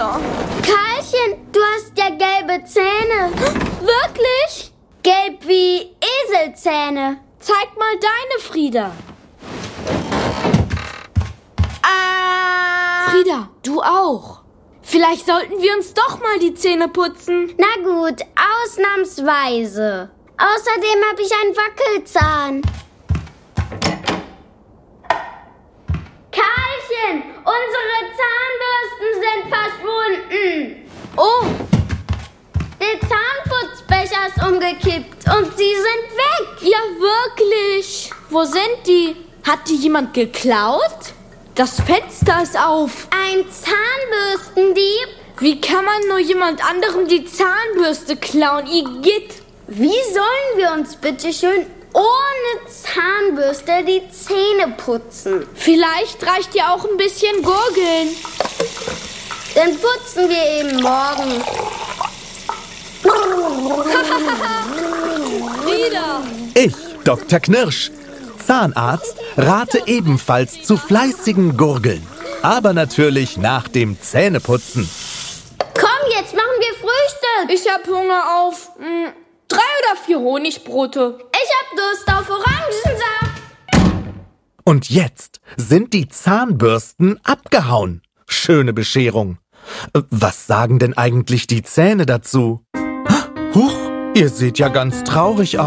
Frieda. Karlchen, du hast ja gelbe Zähne. Wirklich? Gelb wie Eselzähne. Zeig mal deine, Frieda. Frieda, du auch. Vielleicht sollten wir uns doch mal die Zähne putzen. Na gut, ausnahmsweise. Außerdem habe ich einen Wackelzahn. Karlchen, unsere Zahnbürsten sind verschwunden. Oh, Der Zahnputzbecher ist umgekippt und sie sind weg. ja wirklich. Wo sind die? Hat die jemand geklaut? Das Fenster ist auf. Ein Zahnbürstendieb? Wie kann man nur jemand anderem die Zahnbürste klauen, Igitt? Wie sollen wir uns bitte schön ohne Zahnbürste die Zähne putzen? Vielleicht reicht ja auch ein bisschen Gurgeln. Dann putzen wir eben morgen. Frieda. Ich, Dr. Knirsch, Zahnarzt, rate ebenfalls zu fleißigen Gurgeln. Aber natürlich nach dem Zähneputzen. Komm, jetzt machen wir Frühstück. Ich hab Hunger auf 3 oder 4 Honigbrote. Ich hab Durst auf Orangensaft. Und jetzt sind die Zahnbürsten abgehauen. Schöne Bescherung. Was sagen denn eigentlich die Zähne dazu? Huch, ihr seht ja ganz traurig aus.